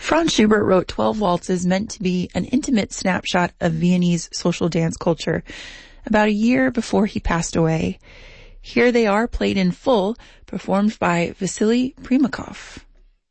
Franz Schubert wrote 12 waltzes meant to be an intimate snapshot of Viennese social dance culture about a year before he passed away. Here they are, played in full, performed by Vasily Primakov.